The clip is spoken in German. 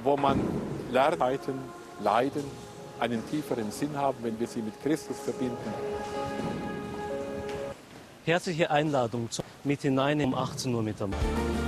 wo man lernt, Leiden einen tieferen Sinn haben, wenn wir sie mit Christus verbinden. Herzliche Einladung mit hinein um 18 Uhr mit dabei.